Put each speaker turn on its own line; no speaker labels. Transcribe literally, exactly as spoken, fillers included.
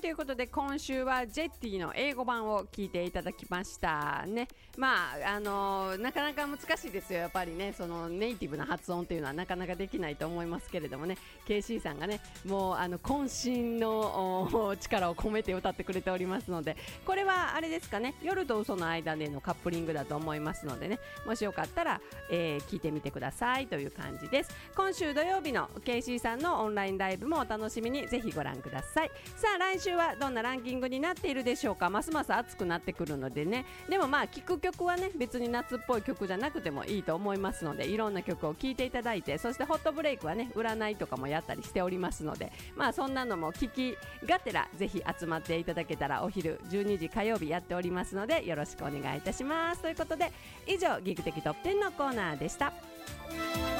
ということで今週はジェッティの英語版を聞いていただきましたね。まああのー、なかなか難しいですよ。やっぱりね、そのネイティブな発音というのはなかなかできないと思いますけれどもね、 ケーシー さんがねもうあの渾身の力を込めて歌ってくれておりますので、これはあれですかね、夜と嘘の間でのカップリングだと思いますのでね、もしよかったら、えー、聞いてみてくださいという感じです。今週土曜日の ケーシー さんのオンラインライブもお楽しみにぜひご覧ください。さあ来週はどんなランキングになっているでしょうか。ますます暑くなってくるのでね、でもまあ聴く曲はね別に夏っぽい曲じゃなくてもいいと思いますので、いろんな曲を聴いていただいて、そしてホットブレイクはね占いとかもやったりしておりますので、まあそんなのも聞きがてらぜひ集まっていただけたら、お昼じゅうにじ火曜日やっておりますのでよろしくお願いいたします。ということで以上ギグ的トップテンのコーナーでした。